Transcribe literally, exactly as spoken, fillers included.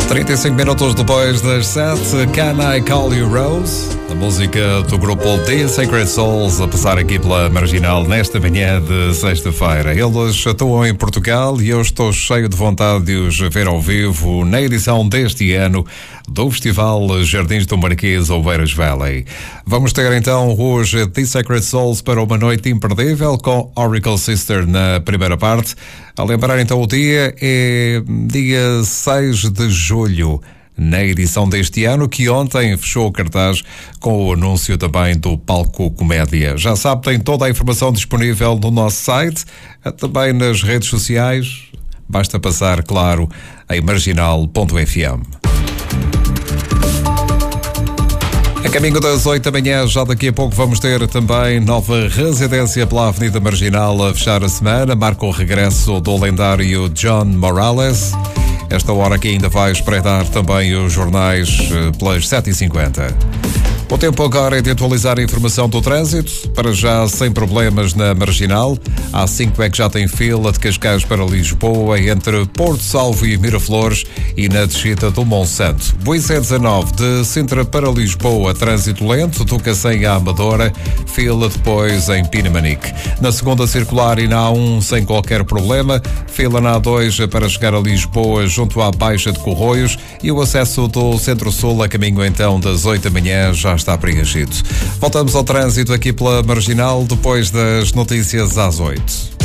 trinta e cinco minutos depois das sete, Can I Call You Rose? A música do grupo The Sacred Souls a passar aqui pela Marginal nesta manhã de sexta-feira. Eles atuam em Portugal e eu estou cheio de vontade de os ver ao vivo na edição deste ano do Festival Jardins do Marquês Oeiras Valley. Vamos ter então hoje The Sacred Souls para uma noite imperdível com Oracle Sister na primeira parte. A lembrar então o dia é dia seis de julho, na edição deste ano, que ontem fechou o cartaz com o anúncio também do Palco Comédia. Já sabe, tem toda a informação disponível no nosso site, também nas redes sociais. Basta passar, claro, em marginal ponto f m. A caminho das oito da manhã, já daqui a pouco vamos ter também nova residência pela Avenida Marginal a fechar a semana. Marca o regresso do lendário John Morales. Esta hora que ainda vai espreitar também os jornais pelas sete e cinquenta. O tempo agora é de atualizar a informação do trânsito, para já sem problemas na Marginal. A cinco é que já tem fila de Cascais para Lisboa, entre Porto Salvo e Miraflores, e na descida do Monsanto. Boa dezanove de Sintra para Lisboa, trânsito lento, do Cacém à Amadora, fila depois em Pinamanique. Na segunda circular e na A um sem qualquer problema, fila na A dois para chegar a Lisboa junto à Baixa de Corroios, e o acesso do Centro-Sul a caminho então das oito da manhã já está preenchido. Voltamos ao trânsito aqui pela Marginal depois das notícias às oito.